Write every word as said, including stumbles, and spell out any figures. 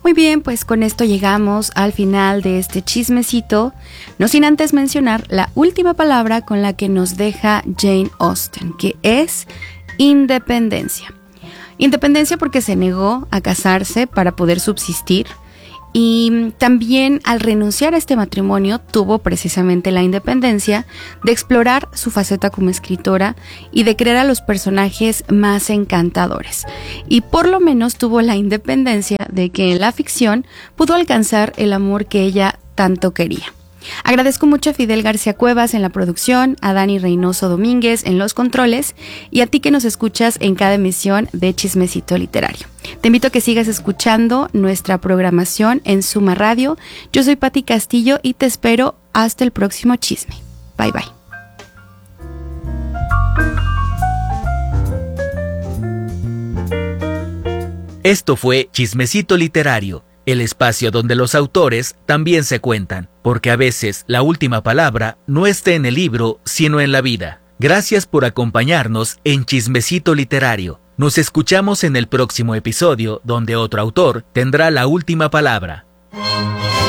Muy bien, pues con esto llegamos al final de este chismecito, no sin antes mencionar la última palabra con la que nos deja Jane Austen, que es independencia. Independencia porque se negó a casarse para poder subsistir, y también al renunciar a este matrimonio tuvo precisamente la independencia de explorar su faceta como escritora y de crear a los personajes más encantadores. Y por lo menos tuvo la independencia de que en la ficción pudo alcanzar el amor que ella tanto quería. Agradezco mucho a Fidel García Cuevas en la producción, a Dani Reynoso Domínguez en los controles y a ti que nos escuchas en cada emisión de Chismecito Literario. Te invito a que sigas escuchando nuestra programación en Suma Radio. Yo soy Pati Castillo y te espero hasta el próximo chisme. Bye bye. Esto fue Chismecito Literario, el espacio donde los autores también se cuentan, porque a veces la última palabra no está en el libro, sino en la vida. Gracias por acompañarnos en Chismecito Literario. Nos escuchamos en el próximo episodio, donde otro autor tendrá la última palabra.